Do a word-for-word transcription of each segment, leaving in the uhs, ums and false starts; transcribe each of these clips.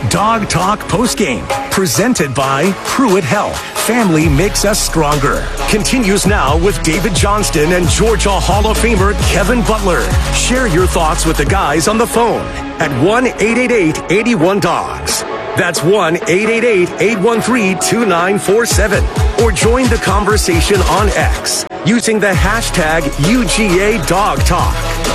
Dog Talk Postgame, presented by Pruitt Health. Family makes us stronger. Continues now with David Johnston and Georgia Hall of Famer Kevin Butler. Share your thoughts with the guys on the phone at one eight eight eight, eight one, D O G S. That's one eight eight eight, eight one three, two nine four seven. Or join the conversation on X using the hashtag U G A Dog Talk.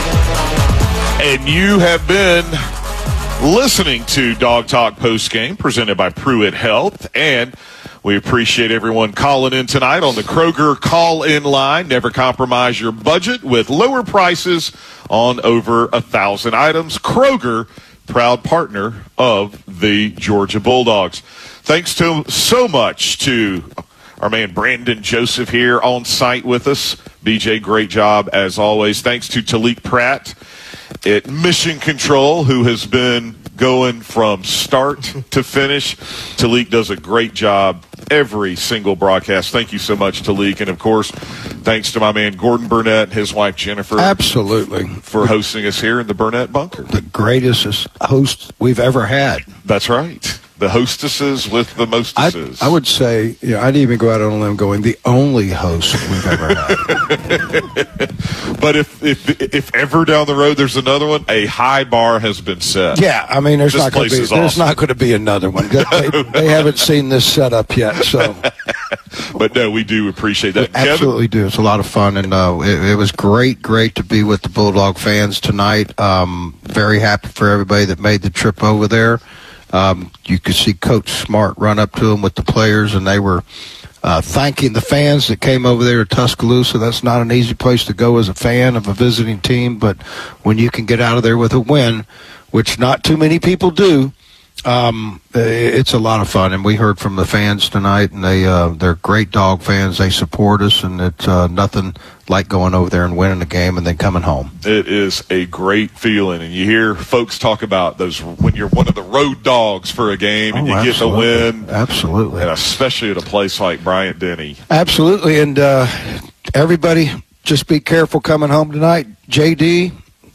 And you have been listening to Dog Talk Postgame presented by Pruitt Health, and we appreciate everyone calling in tonight on the Kroger call-in line. Never compromise your budget with lower prices on over a thousand items. Kroger, proud partner of the Georgia Bulldogs. Thanks to so much to our man Brandon Joseph here on site with us. B J, great job as always. Thanks to Talik Pratt at Mission Control, who has been going from start to finish. Talik does a great job every single broadcast. Thank you so much, Talik. And, of course, thanks to my man Gordon Burnett and his wife Jennifer. Absolutely. For hosting us here in the Burnett Bunker. The greatest host we've ever had. That's right. The hostesses with the mostesses. I, I would say, yeah, I'd even go out on a limb going, the only host we've ever had. But if, if if ever down the road there's another one, a high bar has been set. Yeah, I mean, there's this not going to be awesome. there's not going to be another one. They, they haven't seen this setup yet, so. But no, we do appreciate that. We absolutely Kevin? do. It's a lot of fun, and uh, it, it was great, great to be with the Bulldog fans tonight. Um, very happy for everybody that made the trip over there. Um, you could see Coach Smart run up to them with the players, and they were uh, thanking the fans that came over there to Tuscaloosa. That's not an easy place to go as a fan of a visiting team, but when you can get out of there with a win, which not too many people do, um, it's a lot of fun. And we heard from the fans tonight, and they, uh, they're great Dog fans. They support us, and it's uh, nothing like going over there and winning the game and then coming home. It is a great feeling, and you hear folks talk about those when you're one of the road dogs for a game and oh, you get the win. Absolutely. And especially at a place like Bryant-Denny. Absolutely, and uh, everybody just be careful coming home tonight. J D,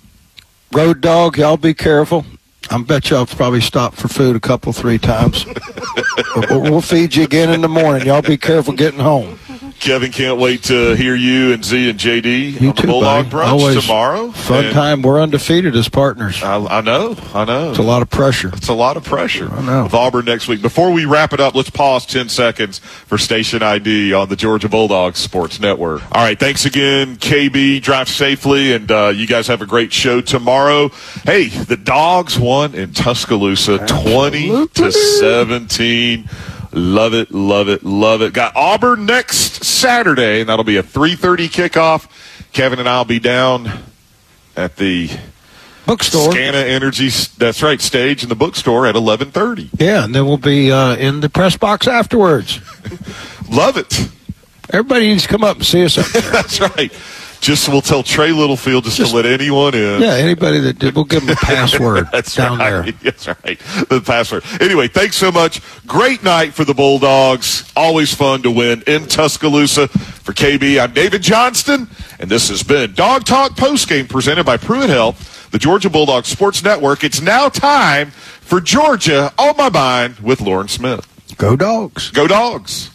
road dog, y'all be careful. I bet y'all probably stopped for food a couple, three times. We'll feed you again in the morning. Y'all be careful getting home. Kevin, can't wait to hear you and Z and J D you on the too, Bulldog buddy. Brunch Always tomorrow. Fun and time. We're undefeated as partners. I, I know, I know. It's a lot of pressure. It's a lot of pressure. I know. With Auburn next week. Before we wrap it up, let's pause ten seconds for Station I D on the Georgia Bulldogs Sports Network. All right, thanks again, K B. Drive safely, and uh, you guys have a great show tomorrow. Hey, the Dogs won in Tuscaloosa, twenty to seventeen. Love it, love it, love it. Got Auburn next Saturday, and that'll be a three thirty kickoff. Kevin and I will be down at the bookstore, Scana Energy, that's right, stage in the bookstore at eleven thirty. Yeah, and then we'll be uh, in the press box afterwards. Love it. Everybody needs to come up and see us up there. That's right. Just we'll tell Trey Littlefield just, just to let anyone in. Yeah, anybody that did, we'll give them a password. That's down right. there. That's right. The password. Anyway, thanks so much. Great night for the Bulldogs. Always fun to win in Tuscaloosa. For K B, I'm David Johnston, and this has been Dog Talk Postgame presented by Pruitt Health, the Georgia Bulldogs Sports Network. It's now time for Georgia on My Mind with Lauren Smith. Go Dogs. Go Dogs.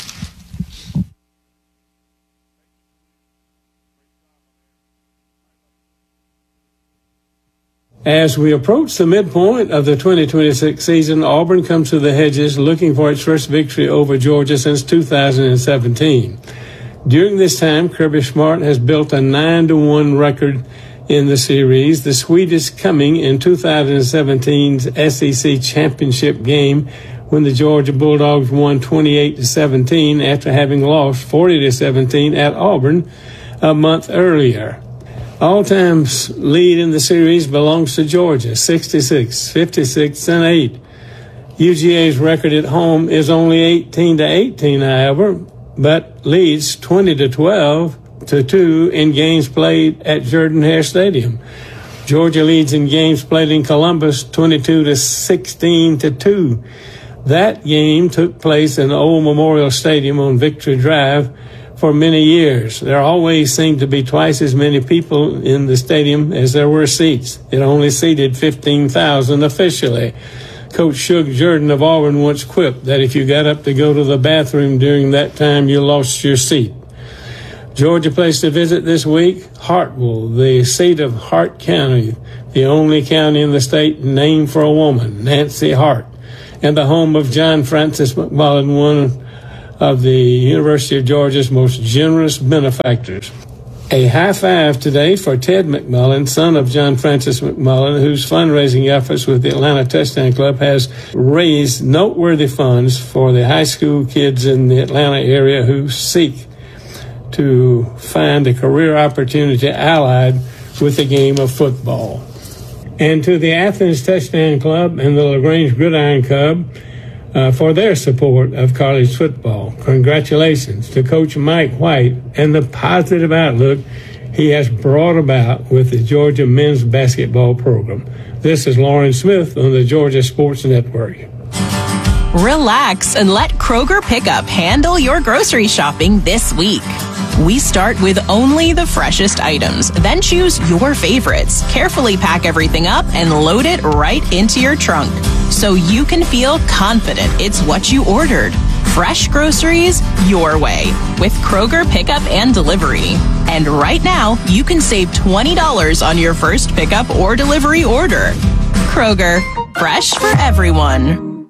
As we approach the midpoint of the twenty twenty-six season, Auburn comes to the hedges looking for its first victory over Georgia since two thousand seventeen. During this time, Kirby Smart has built a nine to one record in the series, the sweetest coming in two thousand seventeen's S E C championship game when the Georgia Bulldogs won twenty-eight to seventeen after having lost forty to seventeen at Auburn a month earlier. All-time lead in the series belongs to Georgia, sixty-six, fifty-six, and eight. U G A's record at home is only eighteen to eighteen, however, but leads twenty to twelve to two in games played at Jordan-Hare Stadium. Georgia leads in games played in Columbus, twenty-two to sixteen to two. That game took place in the Old Memorial Stadium on Victory Drive for many years. There always seemed to be twice as many people in the stadium as there were seats. It only seated fifteen thousand officially. Coach Shug Jordan of Auburn once quipped that if you got up to go to the bathroom during that time, you lost your seat. Georgia place to visit this week, Hartville, the seat of Hart County, the only county in the state named for a woman, Nancy Hart, and the home of John Francis McMullen, one of the University of Georgia's most generous benefactors. A high five today for Ted McMullen, son of John Francis McMullen, whose fundraising efforts with the Atlanta Touchdown Club has raised noteworthy funds for the high school kids in the Atlanta area who seek to find a career opportunity allied with the game of football. And to the Athens Touchdown Club and the LaGrange Gridiron Club uh, for their support of college football. Congratulations to Coach Mike White and the positive outlook he has brought about with the Georgia men's basketball program. This is Lauren Smith on the Georgia Sports Network. Relax and let Kroger Pickup handle your grocery shopping this week. We start with only the freshest items, then choose your favorites. Carefully pack everything up and load it right into your trunk so you can feel confident it's what you ordered. Fresh groceries your way with Kroger Pickup and Delivery. And right now, you can save twenty dollars on your first pickup or delivery order. Kroger, fresh for everyone.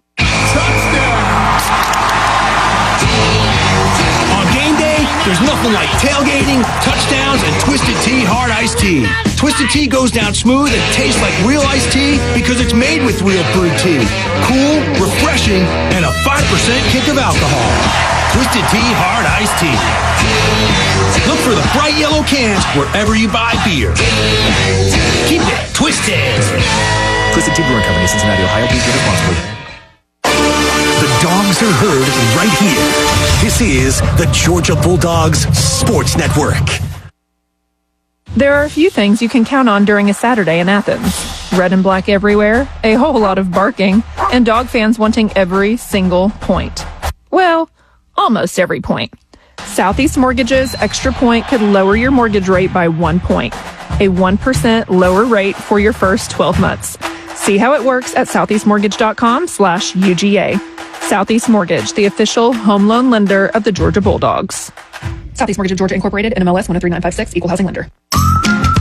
There's nothing like tailgating, touchdowns, and Twisted Tea Hard Iced Tea. Twisted Tea goes down smooth and tastes like real iced tea because it's made with real brewed tea. Cool, refreshing, and a five percent kick of alcohol. Twisted Tea Hard Iced Tea. Look for the bright yellow cans wherever you buy beer. Keep it twisted. Twisted Tea Brewing Company, Cincinnati, Ohio. Please drink responsibly. The dogs are heard right here. This is the Georgia Bulldogs Sports Network. There are a few things you can count on during a Saturday in Athens. Red and black everywhere, a whole lot of barking, and dog fans wanting every single point. Well, almost every point. Southeast Mortgage's Extra Point could lower your mortgage rate by one point. A one percent lower rate for your first twelve months. See how it works at southeastmortgage.com slash UGA. Southeast Mortgage, the official home loan lender of the Georgia Bulldogs. Southeast Mortgage of Georgia Incorporated, N M L S one oh three nine five six, Equal Housing Lender.